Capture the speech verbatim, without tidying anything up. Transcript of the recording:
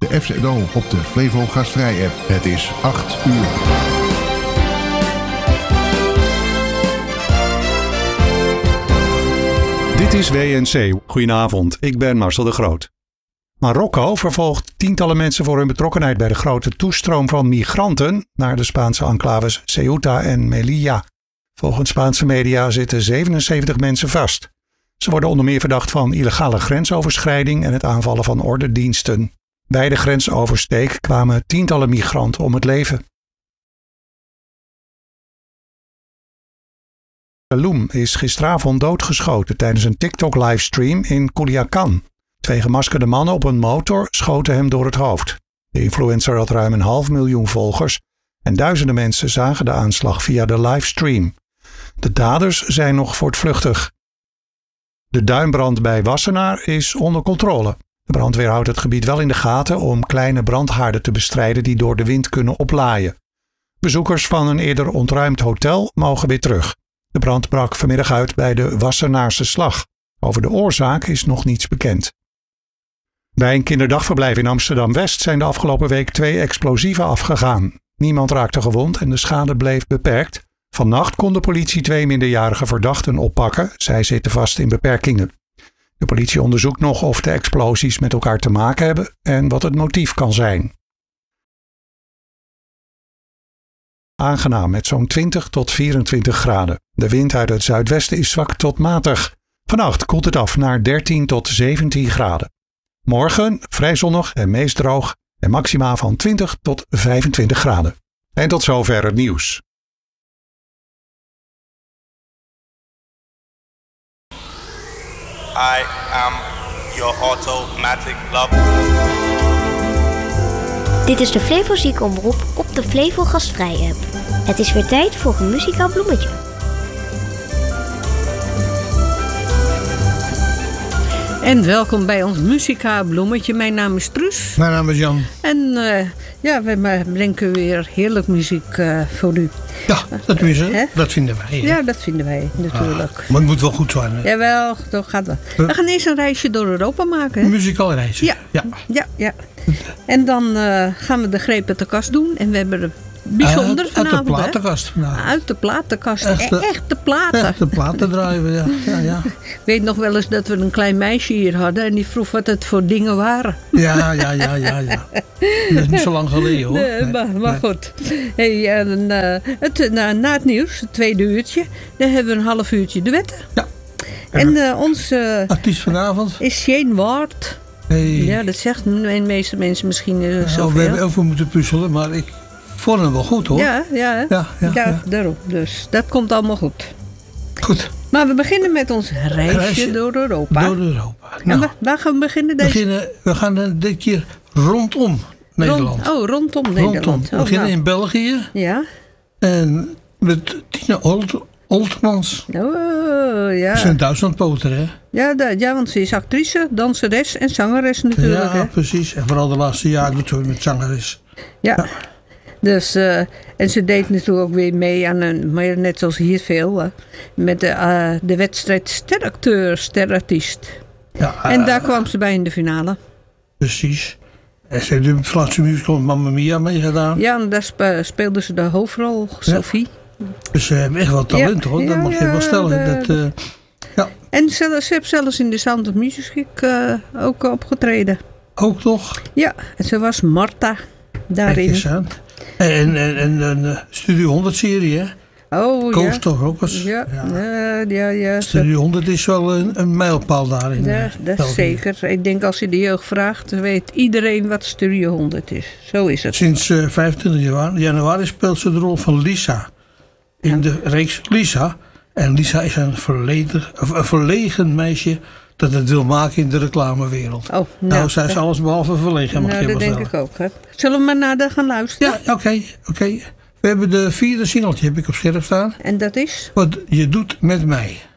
De F Z O op de Flevo Gastvrij app. Het is acht uur. Dit is W N C. Goedenavond, ik ben Marcel de Groot. Marokko vervolgt tientallen mensen voor hun betrokkenheid bij de grote toestroom van migranten naar de Spaanse enclaves Ceuta en Melilla. Volgens Spaanse media zitten zevenenzeventig mensen vast. Ze worden onder meer verdacht van illegale grensoverschrijding en het aanvallen van ordendiensten. Bij de grensoversteek kwamen tientallen migranten om het leven. Loem is gisteravond doodgeschoten tijdens een TikTok-livestream in Culiacán. Twee gemaskerde mannen op een motor schoten hem door het hoofd. De influencer had ruim een half miljoen volgers en duizenden mensen zagen de aanslag via de livestream. De daders zijn nog voortvluchtig. De duinbrand bij Wassenaar is onder controle. De brandweer houdt het gebied wel in de gaten om kleine brandhaarden te bestrijden die door de wind kunnen oplaaien. Bezoekers van een eerder ontruimd hotel mogen weer terug. De brand brak vanmiddag uit bij de Wassenaarse slag. Over de oorzaak is nog niets bekend. Bij een kinderdagverblijf in Amsterdam-West zijn de afgelopen week twee explosieven afgegaan. Niemand raakte gewond en de schade bleef beperkt. Vannacht kon de politie twee minderjarige verdachten oppakken. Zij zitten vast in beperkingen. De politie onderzoekt nog of de explosies met elkaar te maken hebben en wat het motief kan zijn. Aangenaam met zo'n twintig tot vierentwintig graden. De wind uit het zuidwesten is zwak tot matig. Vannacht koelt het af naar dertien tot zeventien graden. Morgen vrij zonnig en meest droog en maxima van twintig tot vijfentwintig graden. En tot zover het nieuws. I am your automatic love. Dit is de Flevo Ziekenomroep op de Flevo Gastvrij app. Het is weer tijd voor een muzikaal bloemetje. En welkom bij ons muzikaal bloemetje. Mijn naam is Truus. Mijn naam is Jan. En uh, ja, we brengen weer heerlijk muziek uh, voor u. Ja, dat, uh, uh, dat vinden wij. Hè? Ja, dat vinden wij natuurlijk. Ah, maar het moet wel goed zijn. Hè? Jawel, dat gaat wel. Uh, we gaan eerst een reisje door Europa maken. Hè? Een muzikaal reisje. Ja, ja. ja, ja. En dan uh, gaan we de greep uit de kast doen. En we hebben er bijzonder uit, vanavond. Uit de platenkast vanavond. Uit de platenkast. Echte, Echte platen. Echte platen draaien we, ja. ja, ja. Ik weet nog wel eens dat we een klein meisje hier hadden. En die vroeg wat het voor dingen waren. Ja, ja, ja, ja. ja. Dat is niet zo lang geleden hoor. Nee, nee, maar, maar nee. goed. Hey, en, uh, het, na, na het nieuws, het tweede uurtje. Dan hebben we een half uurtje de wetten. Ja. En uh, onze artiest vanavond is Shane Ward. Hey. Ja, dat zegt de meeste mensen misschien uh, nou, zoveel. we hebben over moeten puzzelen, maar ik vond hem wel goed hoor. Ja, ja, ja, ja, ja, ja, ja. daarom. Dus dat komt allemaal goed. Goed. Maar we beginnen met ons reisje, reisje door Europa. Door Europa. Nou, nou, waar gaan we beginnen? We, Deze? beginnen, we gaan dit keer rondom Nederland. Rond, oh, rondom Rondom. Nederland. We oh, beginnen nou. in België. Ja. En met Tina Olt, Oltmans. Oh, ja. Dat is een Duitslandpoter, hè? Ja, dat, ja, want ze is actrice, danseres en zangeres natuurlijk. Ja, hè? precies. En vooral de laatste jaren doet ze met zangeres. Ja. Ja. Dus, uh, en ze deed natuurlijk ook weer mee aan een, maar net zoals hier veel, uh, met de, uh, de wedstrijd steracteur, sterartiest. Ja, uh, en daar kwam ze bij in de finale. Precies. En ze heeft de Franse musical Mamma Mia meegedaan. Ja, en daar spe, speelde ze de hoofdrol, Sophie. Ja. Dus ze hebben echt wel talent, ja, hoor. Dat ja, mag je ja, wel stellen. De, dat, uh, ja. En ze, ze heeft zelfs in de Sound of Music uh, ook opgetreden. Ook toch? Ja, en ze was Martha daarin. En, en, en een Studio honderd serie, hè? Oh, Koos ja. toch ook eens? Ja, ja, ja. ja, ja. Studio honderd is wel een, een mijlpaal daarin. Ja, dat is zeker. Ik denk als je de jeugd vraagt, weet iedereen wat Studio honderd is. Zo is het. Sinds uh, vijfentwintig januari speelt ze de rol van Lisa in ja. de reeks Lisa. En Lisa is een, verleden, een verlegen meisje dat het wil maken in de reclamewereld. Oh, nou, nou, zij is alles behalve verlegen, mag nou, je wel dat denk ik ook. Hè. Zullen we maar naar de gaan luisteren? Ja, oké. Okay, okay. We hebben de vierde singeltje heb ik op scherp staan. En dat is? Wat je doet met mij.